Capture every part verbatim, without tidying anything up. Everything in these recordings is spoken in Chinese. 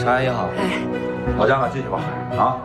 常阿姨好。 哎， 老姜啊，进去吧。啊，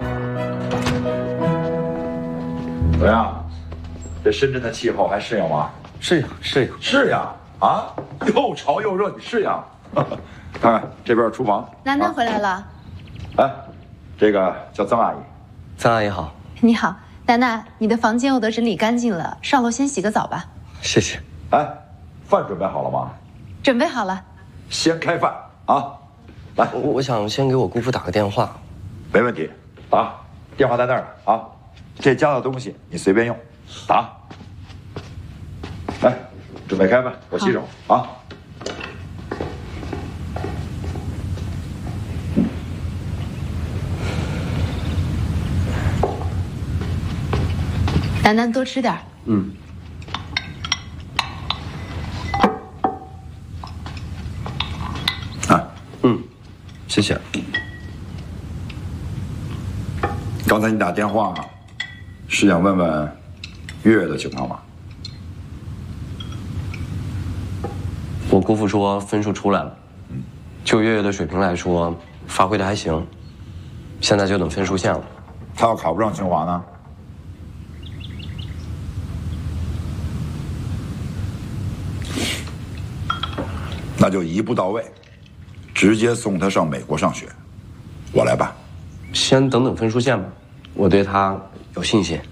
怎么样？这深圳的气候还适应吗？ 适应适应适应啊，又潮又热，你适应？看看这边是厨房。 楠楠回来了。 哎，这个叫曾阿姨。 曾阿姨好。 你好，楠楠，你的房间我都整理干净了，上楼先洗个澡吧。 谢谢。 哎，饭准备好了吗？ 准备好了。 先开饭啊！来， 我我想先给我姑父打个电话。 没问题，打，电话在那儿呢啊。这家的东西你随便用，打。来，准备开饭，我洗手啊。 楠楠多吃点。 嗯。 啊， 嗯，谢谢。 刚才你打电话是想问问月月的情况吗？ 我姑父说分数出来了，就月月的水平来说，发挥的还行。现在就等分数线了。 他要考不上清华呢？那就一步到位，直接送他上美国上学，我来办。 先等等分数线吧，我对他有信心。